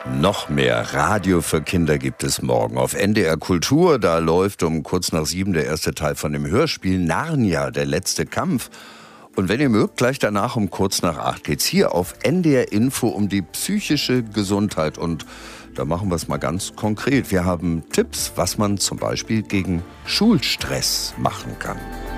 Noch mehr Radio für Kinder gibt es morgen auf NDR Kultur. Da läuft um kurz nach 7 der erste Teil von dem Hörspiel Narnia, der letzte Kampf. Und wenn ihr mögt, gleich danach um kurz nach 8 geht's hier auf NDR Info um die psychische Gesundheit. Und da machen wir es mal ganz konkret. Wir haben Tipps, was man zum Beispiel gegen Schulstress machen kann.